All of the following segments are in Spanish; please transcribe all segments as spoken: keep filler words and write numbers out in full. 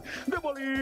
Bolívar, de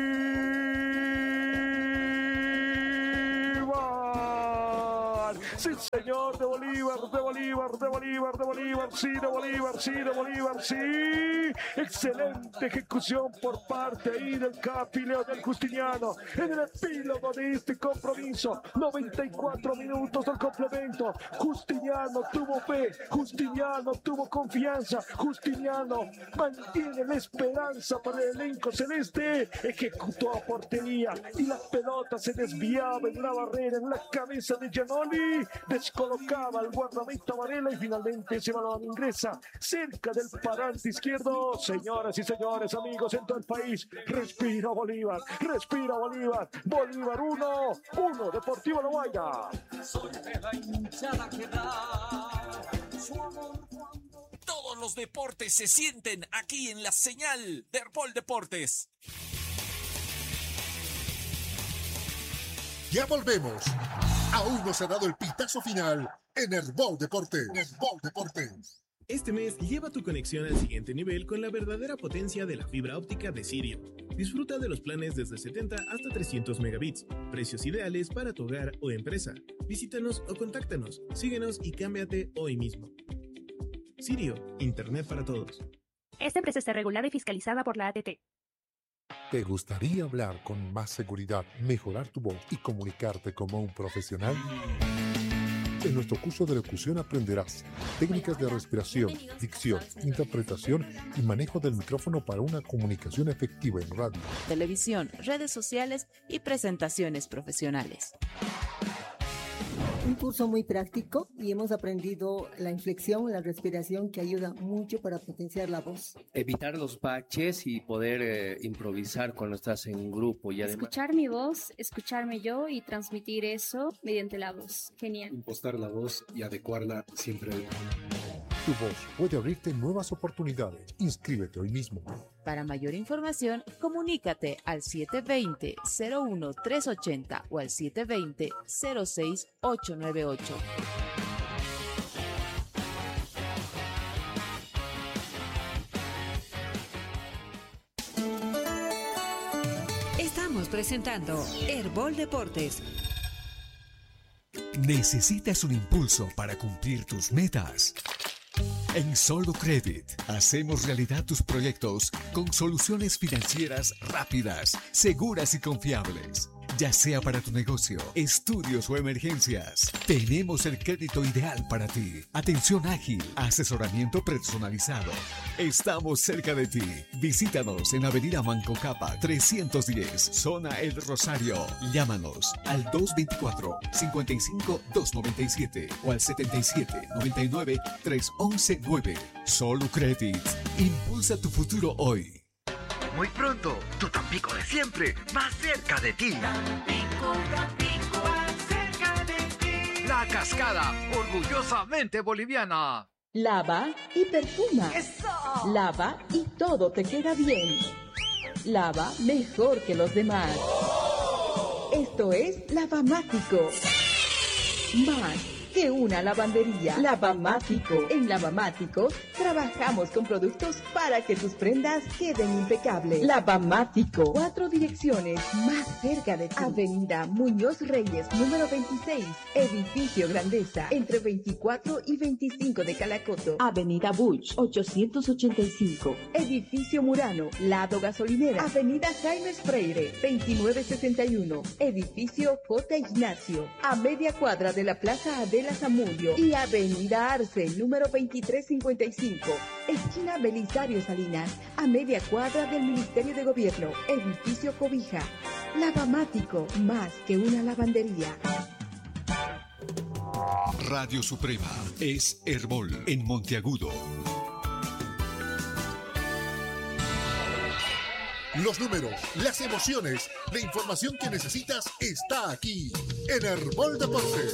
Bolívar. Sí, señor, de Bolívar, de Bolívar, de Bolívar, de Bolívar, sí, de Bolívar, sí, de Bolívar, sí. Excelente ejecución por parte ahí del Capi Leonel Justiniano en el epílogo de este compromiso. noventa y cuatro minutos del complemento. Justiniano tuvo fe, Justiniano tuvo confianza, Justiniano mantiene la esperanza para el elenco celeste. Ejecutó a portería y la pelota se desviaba en la barrera, en la cabeza de Giannoli, descolocaba al guardameta Varela y finalmente ese balón ingresa cerca del parante izquierdo. Señoras y señores, amigos en todo el país, respira Bolívar, respira Bolívar. Bolívar uno, uno, Deportivo La Guaira. Todos los deportes se sienten aquí en la señal de Herbol Deportes. Ya volvemos. Aún no se ha dado el pitazo final en Herbol Deportes. Herbol Deportes. Este mes lleva tu conexión al siguiente nivel con la verdadera potencia de la fibra óptica de Sirio. Disfruta de los planes desde setenta hasta trescientos megabits. Precios ideales para tu hogar o empresa. Visítanos o contáctanos. Síguenos y cámbiate hoy mismo. Sirio, Internet para todos. Esta empresa está regulada y fiscalizada por la A T T. ¿Te gustaría hablar con más seguridad, mejorar tu voz y comunicarte como un profesional? En nuestro curso de locución aprenderás técnicas de respiración, dicción, interpretación y manejo del micrófono para una comunicación efectiva en radio, televisión, redes sociales y presentaciones profesionales. Un curso muy práctico y hemos aprendido la inflexión, la respiración que ayuda mucho para potenciar la voz. Evitar los baches y poder eh, improvisar cuando estás en un grupo. Y además, escuchar mi voz, escucharme yo y transmitir eso mediante la voz. Genial. Impostar la voz y adecuarla siempre. Tu voz puede abrirte nuevas oportunidades. Inscríbete hoy mismo. Para mayor información, comunícate al siete dos cero, cero uno tres ocho cero o al siete dos cero, cero seis ocho nueve ocho. Estamos presentando Herbol Deportes. ¿Necesitas un impulso para cumplir tus metas? En Solo Credit hacemos realidad tus proyectos con soluciones financieras rápidas, seguras y confiables. Ya sea para tu negocio, estudios o emergencias, tenemos el crédito ideal para ti. Atención ágil, asesoramiento personalizado. Estamos cerca de ti. Visítanos en Avenida Manco Capa trescientos diez, Zona El Rosario. Llámanos al dos dos cuatro, cinco cinco, dos nueve siete o al setenta y siete, noventa y nueve, tres once nueve. Solo Credit. Impulsa tu futuro hoy. Muy pronto, tu Tampico de siempre, más cerca de ti. Tampico, Tampico, más cerca de ti. La Cascada, orgullosamente boliviana. Lava y perfuma. ¡Eso! Lava y todo te queda bien. Lava mejor que los demás. ¡Oh! Esto es Lavamático. Más que una lavandería. Lavamático. En Lavamático trabajamos con productos para que tus prendas queden impecables. Lavamático. Cuatro direcciones más cerca de ti. Avenida Muñoz Reyes, número veintiséis. Edificio Grandeza, entre veinticuatro y veinticinco de Calacoto. Avenida Buch, ochocientos ochenta y cinco. Edificio Murano, lado gasolinera. Avenida Jaime Freire, veintinueve sesenta y uno. Edificio J. Ignacio, a media cuadra de la Plaza Adela Zamudio. Y Avenida Arce, número veintitrés cincuenta y cinco. Esquina Belisario Salinas, a media cuadra del Ministerio de Gobierno. Edificio Cobija. Lavamático, más que una lavandería. Radio Suprema es Herbol en Monteagudo. Los números, las emociones, la información que necesitas está aquí en Herbol Deportes.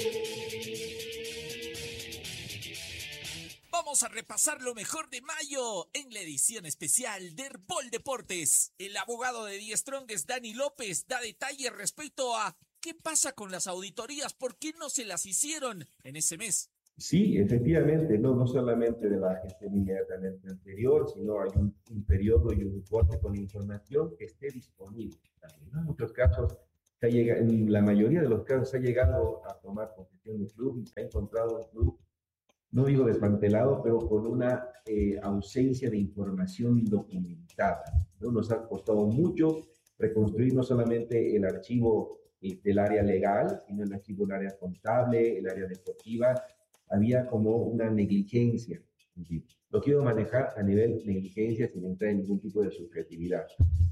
Vamos a repasar lo mejor de mayo en la edición especial de Herbol Deportes. El abogado de Die Strongest, Dani López, da detalles respecto a qué pasa con las auditorías, por qué no se las hicieron en ese mes. Sí, efectivamente, no, no solamente de la gestión inmediatamente anterior, sino hay un, un periodo y un corte con información que esté disponible también, ¿no? En muchos casos, se ha llegado, en la mayoría de los casos se ha llegado a tomar posesión del club y se ha encontrado un club, no digo desmantelado, pero con una eh, ausencia de información documentada, ¿no? Nos ha costado mucho reconstruir no solamente el archivo eh, del área legal, sino el archivo del área contable, el área deportiva. Había como una negligencia. Lo quiero manejar a nivel negligencia sin entrar en ningún tipo de subjetividad.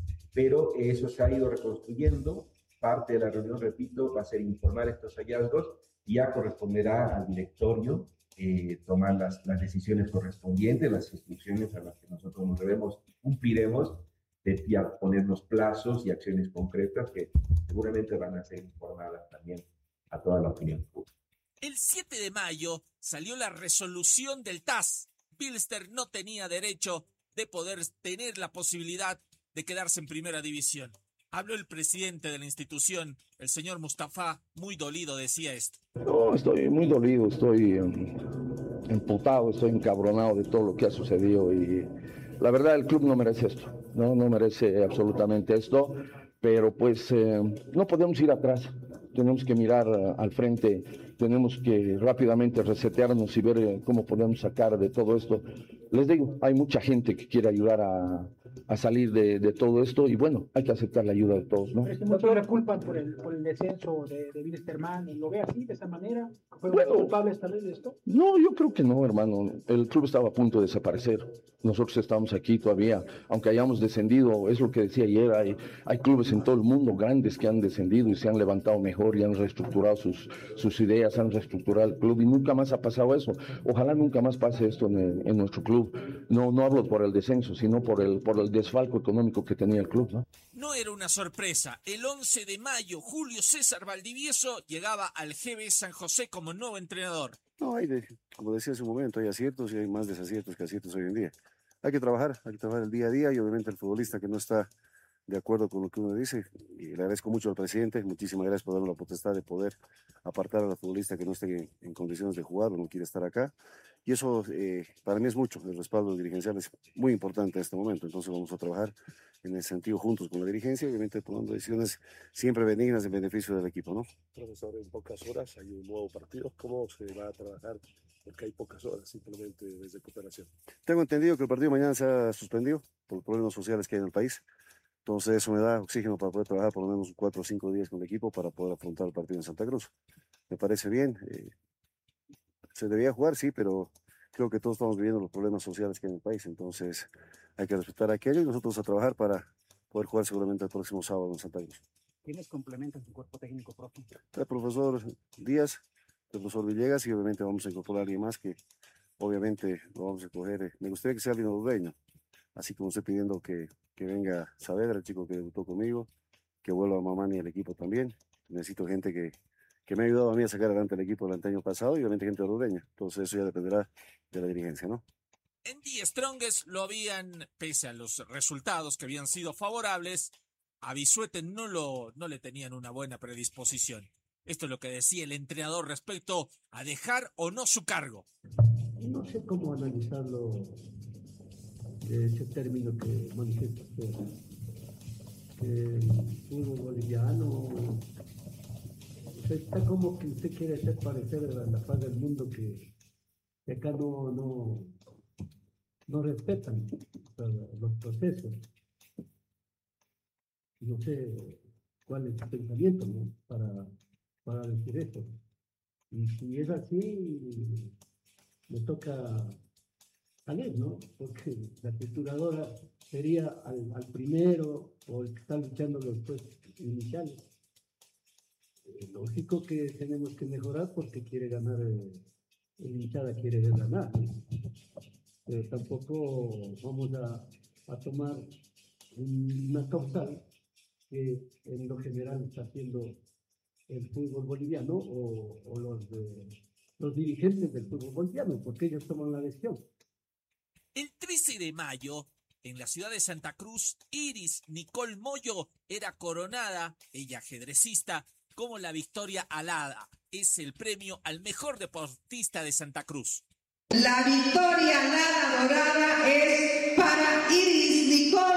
Pero eso se ha ido reconstruyendo. Parte de la reunión, repito, va a ser informar estos hallazgos y ya corresponderá al directorio eh, tomar las, las decisiones correspondientes, las instrucciones a las que nosotros nos debemos y cumpliremos, de ya ponernos plazos y acciones concretas que seguramente van a ser informadas también a toda la opinión pública. El siete de mayo salió la resolución del T A S. Bilster no tenía derecho de poder tener la posibilidad de quedarse en primera división. Habló el presidente de la institución, el señor Mustafa, muy dolido, decía esto. No, estoy muy dolido, estoy um, emputado, estoy encabronado de todo lo que ha sucedido y la verdad el club no merece esto, no, no merece absolutamente esto, pero pues eh, no podemos ir atrás. Tenemos que mirar uh, al frente, tenemos que rápidamente resetearnos y ver uh, cómo podemos sacar de todo esto. Les digo, hay mucha gente que quiere ayudar a, a salir de, de todo esto y bueno, hay que aceptar la ayuda de todos, ¿no? ¿Muchos le culpan por el, por el descenso de, de Wilstermann? ¿Lo ve así, de esa manera? ¿Fueron bueno, culpables tal vez de esto? No, yo creo que no, hermano. El club estaba a punto de desaparecer. Nosotros estamos aquí todavía, aunque hayamos descendido, es lo que decía ayer, hay, hay clubes en todo el mundo grandes que han descendido y se han levantado mejor y han reestructurado sus, sus ideas, han reestructurado el club y nunca más ha pasado eso. Ojalá nunca más pase esto en, el, en nuestro club. No, no hablo por el descenso, sino por el, por el desfalco económico que tenía el club, ¿no? No era una sorpresa. El once de mayo, Julio César Valdivieso llegaba al G B San José como nuevo entrenador. No, hay de, como decía hace un momento, hay aciertos y hay más desaciertos que aciertos hoy en día. Hay que trabajar, hay que trabajar el día a día y obviamente el futbolista que no está de acuerdo con lo que uno dice, y le agradezco mucho al presidente, muchísimas gracias por darme la potestad de poder apartar al futbolista que no esté en, en condiciones de jugar o no quiere estar acá. Y eso eh, para mí es mucho, el respaldo dirigencial es muy importante en este momento, entonces vamos a trabajar en ese sentido juntos con la dirigencia, obviamente tomando decisiones siempre benignas en beneficio del equipo, ¿no? Profesor, en pocas horas hay un nuevo partido, ¿cómo se va a trabajar? Porque hay pocas horas simplemente desde cooperación. Tengo entendido que el partido mañana se ha suspendido por problemas sociales que hay en el país, entonces eso me da oxígeno para poder trabajar por lo menos cuatro o cinco días con el equipo para poder afrontar el partido en Santa Cruz. Me parece bien. Eh, se debía jugar, sí, pero creo que todos estamos viviendo los problemas sociales que hay en el país, entonces hay que respetar aquello y nosotros a trabajar para poder jugar seguramente el próximo sábado en Santa Cruz. ¿Quiénes complementan su cuerpo técnico propio? El profesor Díaz, el profesor Villegas y obviamente vamos a incorporar a alguien más que obviamente lo vamos a coger. Me gustaría que sea alguien dueño, así como estoy pidiendo que, que venga Saavedra, el chico que debutó conmigo, que vuelva a Mamani al equipo también. Necesito gente que, que me ha ayudado a mí a sacar adelante el equipo del año pasado y obviamente gente ordeña. Entonces eso ya dependerá de la dirigencia, ¿no? En The Strongest lo habían, pese a los resultados que habían sido favorables, a Bisuete no, lo, no le tenían una buena predisposición. Esto es lo que decía el entrenador respecto a dejar o no su cargo. No sé cómo analizarlo de ese término que manifiesta usted. Que el fútbol boliviano, o sea, está como que usted quiere hacer parecer a la paz del mundo que, que acá no, no, no respetan los procesos. No sé cuál es su pensamiento, ¿no? para, para decir eso. Y si es así, me toca salir, ¿no? Porque la trituradora sería al, al primero o el que está luchando los puestos iniciales. Eh, lógico que tenemos que mejorar porque quiere ganar, eh, el hinchada quiere ganar, ¿no? Pero tampoco vamos a, a tomar una causal que en lo general está haciendo el fútbol boliviano o, o los, de, los dirigentes del fútbol boliviano, porque ellos toman la decisión. El trece de mayo, en la ciudad de Santa Cruz, Iris Nicole Moyo era coronada, ella ajedrecista, como la victoria alada. es el premio al mejor deportista de Santa Cruz. La victoria lana dorada es para Iris Nicole